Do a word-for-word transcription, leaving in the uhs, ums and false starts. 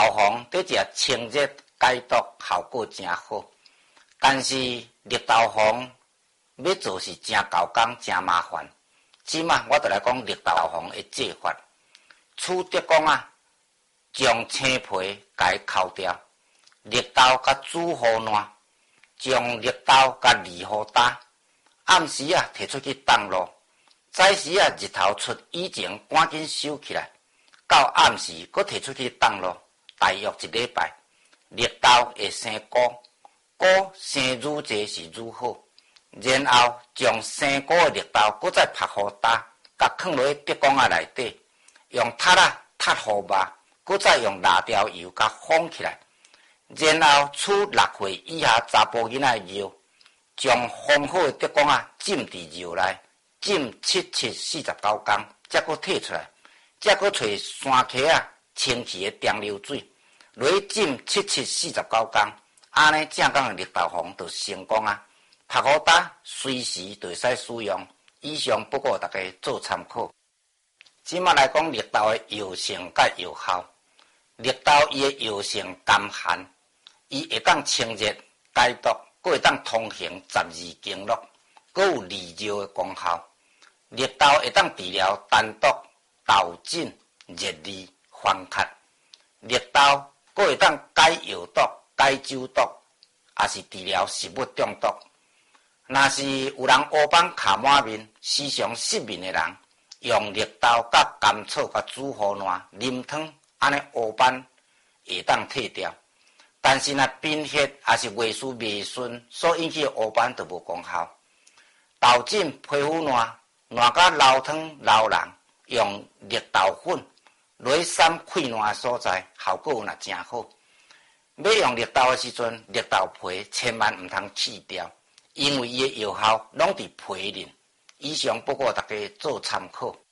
豆黄对食清热解毒效果真好，但是绿豆黄要做是真高工真麻烦。即马我就来讲绿豆黄的做法。取得讲啊，将青皮甲伊抠掉，绿豆甲煮好烂，将绿豆甲离好打，暗时啊摕出去冻落，早时啊日头出以前赶紧收起来，到暗时搁摕出去冻落，大约一礼拜，绿豆会生菇，菇生愈济是愈好。然后将生菇的绿豆搁再拍好打，甲放落去竹竿仔内底，用塔啊塔好吧，搁再用辣椒油甲封起来。然后取六岁以下查甫囡仔的尿，将封好的竹竿仔浸伫尿内，浸七七四十九天，才搁摕出来，才搁找山溪啊清气的蒸馏水，落去浸七七四十九天，安尼正港的绿豆黄就成功啊！拍好打，随时就会使使用。以上不过大家做参考。即马来讲绿豆的药性甲药效。绿豆伊的药性甘寒，伊会当清热解毒，佫会当通行十二经络，佫有利尿的功效。绿豆会当治疗痰毒、痘疹、热痢、烦咳。绿豆佫会当解药毒、解酒毒，也是治疗食物中毒。若是有人黑斑卡满面、时常失眠的人，用绿豆甲甘草甲煮好烂，啉汤，安尼黑斑会当退掉。但是若贫血还是胃输未顺所引起的黑斑就无功效。痘疹、皮肤烂，烂甲流汤流脓，用绿豆粉落去散溃烂的所在，效果若真好。要用绿豆的时阵，绿豆皮千万毋通去掉。因为伊的药效拢伫皮面，以上不过大家做参考。